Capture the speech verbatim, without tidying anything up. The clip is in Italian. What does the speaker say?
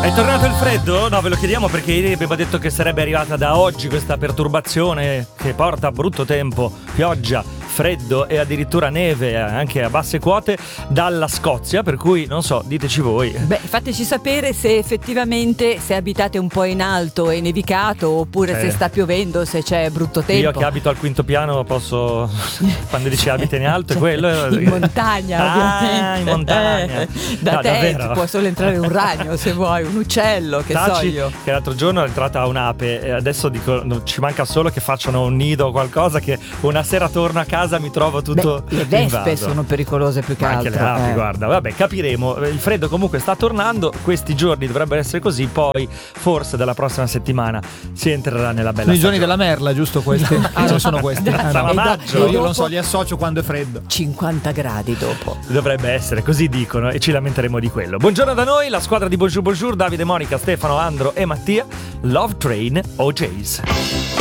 È tornato il freddo? No, ve lo chiediamo perché ieri abbiamo detto che sarebbe arrivata da oggi questa perturbazione che porta brutto tempo, pioggia, freddo e addirittura neve anche a basse quote dalla Scozia, per cui non so, diteci voi. Beh, fateci sapere se effettivamente se abitate un po' in alto è nevicato oppure Eh. se sta piovendo, se c'è brutto tempo. Io che abito al quinto piano posso, quando dici abiti in alto, è quello. In montagna, Ah, ovviamente. in montagna. Eh, da No, te davvero. ti può solo entrare un ragno se vuoi, un uccello, che Taci, so io. che l'altro giorno è entrata un'ape e adesso dico no, ci manca solo che facciano un nido o qualcosa, che una sera torno a casa mi trovo tutto Beh, le vespe invaso. sono pericolose più che Ma anche altro. le api, eh. guarda, vabbè, capiremo. Il freddo comunque sta tornando, questi giorni dovrebbero essere così, poi forse dalla prossima settimana si entrerà nella bella Sono i giorni stagione. della merla, giusto questi? Ah, non sono questi. Ah, Siamo a no. maggio. Io non so, li associo quando è freddo. cinquanta gradi dopo. Dovrebbe essere, così dicono, e ci lamenteremo di quello. Buongiorno da noi, la squadra di Bonjour Bonjour, Davide, Monica, Stefano, Andro e Mattia. Love Train O J's.